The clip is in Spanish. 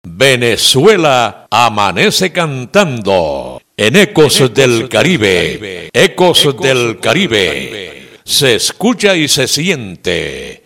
Venezuela amanece cantando en Ecos del Caribe. Ecos del Caribe. Se escucha y se siente